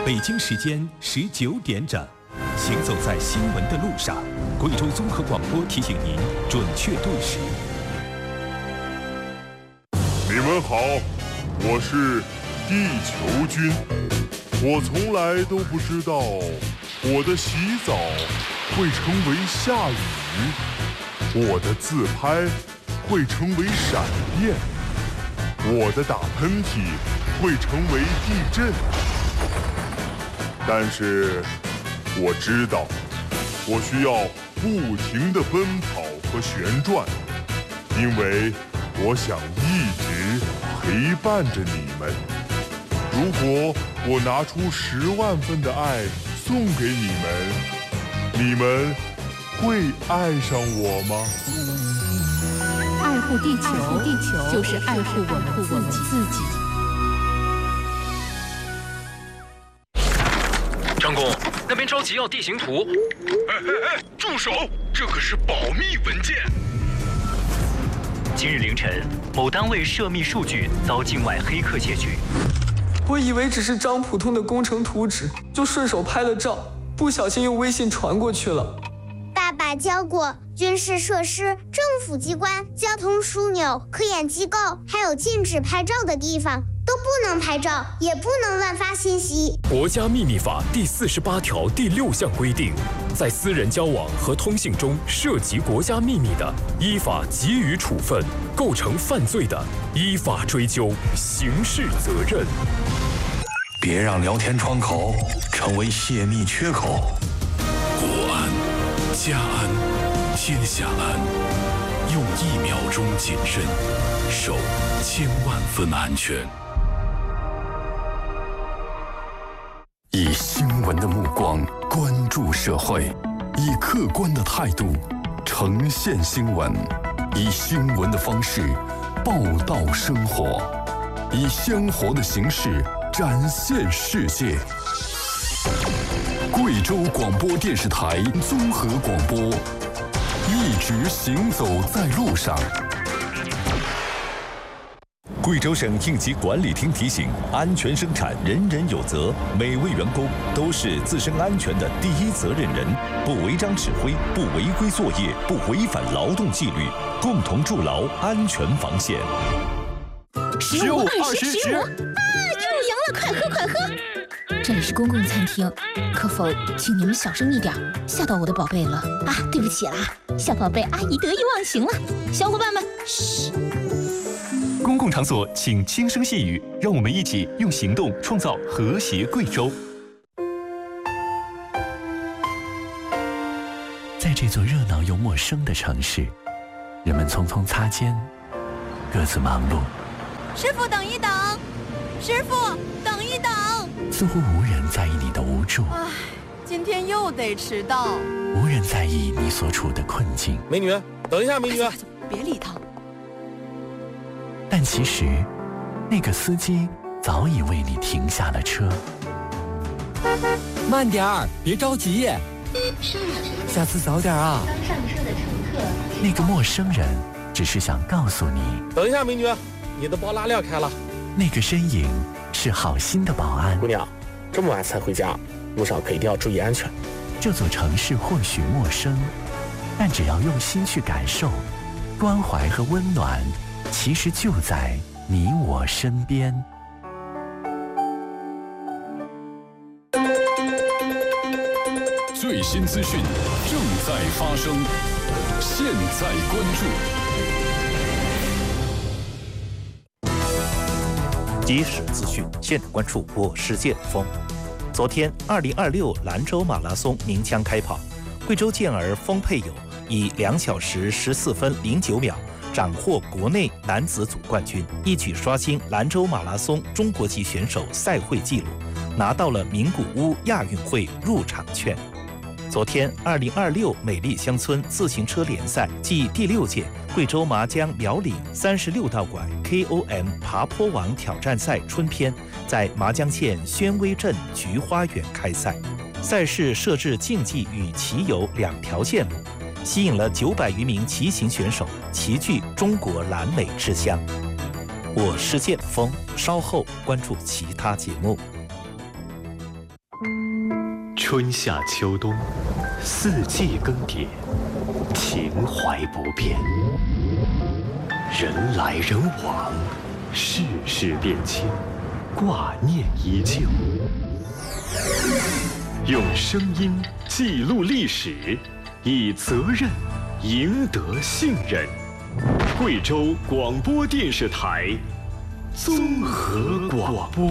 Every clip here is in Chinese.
北京时间19点整，行走在新闻的路上，贵州综合广播提醒您准确对时。 你们好，我是地球君。我从来都不知道我的洗澡会成为下雨，我的自拍会成为闪电，我的打喷嚏会成为地震。但是我知道，我需要不停地奔跑和旋转，因为我想一直陪伴着你们。如果我拿出10万分的爱送给你们，你们会爱上我吗？ 爱护地球，就是爱护我们自己。 张工，那边着急要地形图。 哎，住手！这可是保密文件。 今日凌晨，某单位涉密数据遭境外黑客窃取。 我以为只是张普通的工程图纸，就顺手拍了照，不小心用微信传过去了。 爸爸教过，军事设施、政府机关、交通枢纽、科研机构，还有禁止拍照的地方，都不能拍照，也不能乱发信息。 国家秘密法第48条第6项规定，在私人交往和通信中涉及国家秘密的，依法给予处分；构成犯罪的，依法追究刑事责任。 别让聊天窗口成为泄密缺口。 国安、家安、天下安，用1秒钟谨慎，守1000万分安全。 以新闻的目光关注社会，以客观的态度呈现新闻，以新闻的方式报道生活，以鲜活的形式展现世界。贵州广播电视台综合广播，一直行走在路上。 贵州省应急管理厅提醒：安全生产，人人有责。每位员工都是自身安全的第一责任人，不违章指挥，不违规作业，不违反劳动纪律，共同筑牢安全防线。 15、20、15啊！又赢了，快喝快喝！这里是公共餐厅，可否请你们小声一点，吓到我的宝贝了啊！对不起啦，小宝贝阿姨得意忘形了。小伙伴们，嘘。 公共场所请轻声细语，让我们一起用行动创造和谐贵州。 在这座热闹又陌生的城市，人们匆匆擦肩，各自忙碌。 师傅等一等，师傅等一等。 似乎无人在意你的无助， 唉，今天又得迟到。 无人在意你所处的困境。 美女，等一下，美女， 别理他。 但其实，那个司机早已为你停下了车。 慢点儿，别着急。下次早点啊。 刚上车的乘客。 那个陌生人只是想告诉你， 等一下，美女，你的包拉链开了。 那个身影是好心的保安。 姑娘，这么晚才回家，路上可一定要注意安全。 这座城市或许陌生，但只要用心去感受，关怀和温暖其实就在你我身边。 最新资讯正在发生，现在关注。即时资讯，现场关注。我是建峰。昨天，2026兰州马拉松鸣枪开跑，贵州健儿封佩友以2小时14分09秒。斩获国内男子组冠军，一举刷新兰州马拉松中国籍选手赛会纪录，拿到了名古屋亚运会入场券。昨天，2026美丽乡村自行车联赛暨第6届贵州麻江苗岭36道馆 KOM 爬坡王挑战赛春篇在麻江县宣威镇菊花园开赛。赛事设置竞技与骑游2条线路，吸引了900余名骑行选手齐聚中国蓝美之乡。我是建峰，稍后关注其他节目。 春夏秋冬，四季更迭，情怀不变。人来人往，世事变迁，挂念依旧。用声音记录历史，以责任赢得信任。贵州广播电视台综合广播。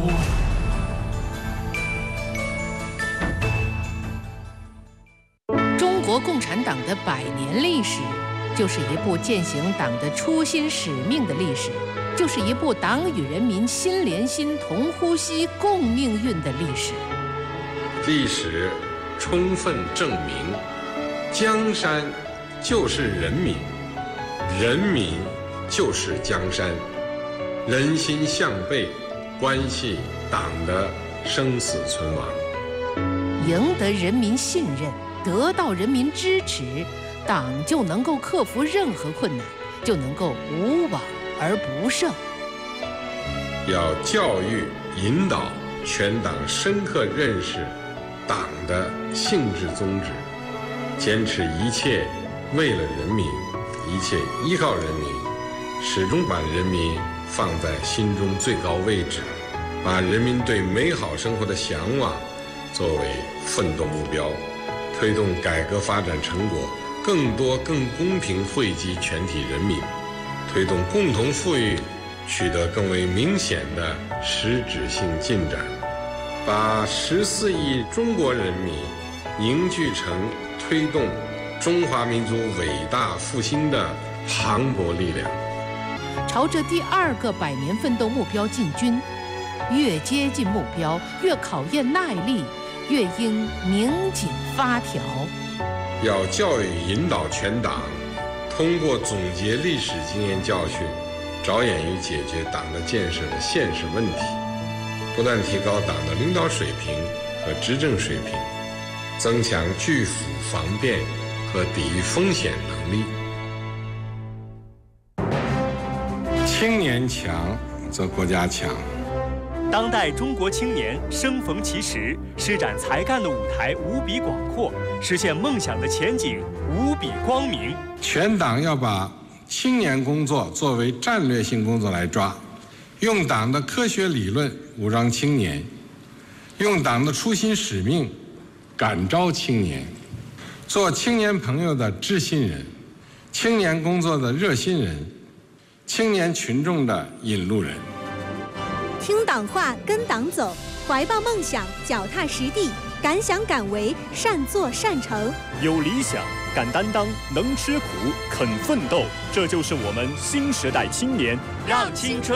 中国共产党的100年历史，就是一部践行党的初心使命的历史，就是一部党与人民心连心、同呼吸、共命运的历史。 历史充分证明，江山就是人民，人民就是江山，人心向背，关系党的生死存亡。 赢得人民信任，得到人民支持，党就能够克服任何困难，就能够无往而不胜。 要教育引导全党深刻认识党的性质宗旨，坚持一切为了人民，一切依靠人民，始终把人民放在心中最高位置，把人民对美好生活的向往作为奋斗目标，推动改革发展成果更多更公平惠及全体人民，推动共同富裕取得更为明显的实质性进展，把14亿中国人民凝聚成推动中华民族伟大复兴的磅礴力量， 朝着第2个100年奋斗目标进军。越接近目标，越考验耐力，越应拧紧发条。 要教育引导全党，通过总结历史经验教训，着眼于解决党的建设的现实问题，不断提高党的领导水平和执政水平，增强拒腐防变和抵御风险能力。 青年强则国家强。 当代中国青年生逢其时，施展才干的舞台无比广阔，实现梦想的前景无比光明。 全党要把青年工作作为战略性工作来抓，用党的科学理论武装青年，用党的初心使命感召青年，做青年朋友的知心人，青年工作的热心人，青年群众的引路人。 听党话，跟党走，怀抱梦想，脚踏实地，敢想敢为，善作善成。 有理想，敢担当，能吃苦，肯奋斗，这就是我们新时代青年。让青春